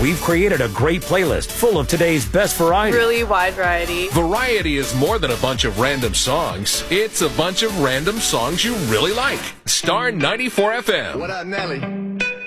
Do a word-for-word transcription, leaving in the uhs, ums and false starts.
We've created a great playlist full of today's best variety. Really wide variety. Variety is more than a bunch of random songs. It's a bunch of random songs you really like. Star ninety-four F M. What up, Nelly?